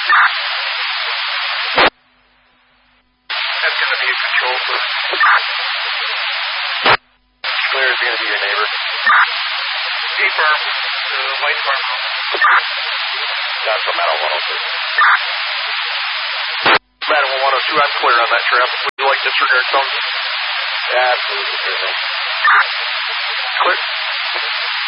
That's going to be a control for... Clear is going to be your neighbor. Confirm. The white farm. Got some metal 102. Metal 102, I'm clear on that trip. Would you like disregard zones? Yeah, absolutely. Clear.